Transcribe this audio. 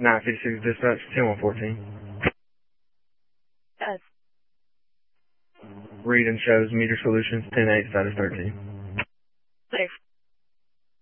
956 dispatch, 10114. Yes. Read and shows meter solutions, 10-8, status 13.